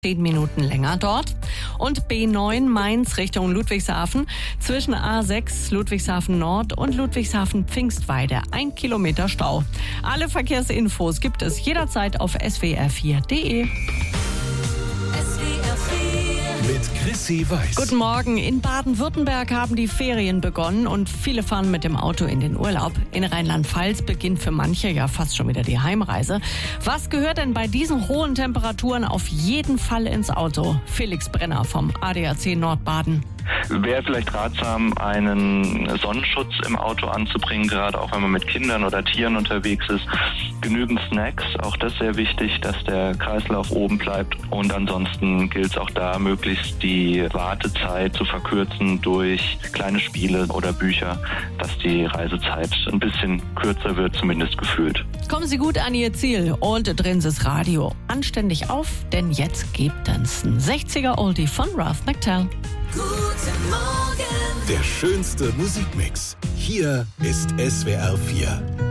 10 Minuten länger dort. Und B9 Mainz Richtung Ludwigshafen zwischen A6 Ludwigshafen Nord und Ludwigshafen Pfingstweide. 1 Kilometer Stau. Alle Verkehrsinfos gibt es jederzeit auf swr4.de. Mit Chrissy Weiß. Guten Morgen. In Baden-Württemberg haben die Ferien begonnen und viele fahren mit dem Auto in den Urlaub. In Rheinland-Pfalz beginnt für manche ja fast schon wieder die Heimreise. Was gehört denn bei diesen hohen Temperaturen auf jeden Fall ins Auto? Felix Brenner vom ADAC Nordbaden. Wäre vielleicht ratsam, einen Sonnenschutz im Auto anzubringen, gerade auch wenn man mit Kindern oder Tieren unterwegs ist. Genügend Snacks, auch das sehr wichtig, dass der Kreislauf oben bleibt. Und ansonsten gilt es auch da, möglichst die Wartezeit zu verkürzen durch kleine Spiele oder Bücher, dass die Reisezeit ein bisschen kürzer wird, zumindest gefühlt. Kommen Sie gut an Ihr Ziel und drehen Sie das Radio anständig auf, denn jetzt gibt es einen 60er Oldie von Ralph McTell. Guten Morgen. Der schönste Musikmix. Hier ist SWR 4.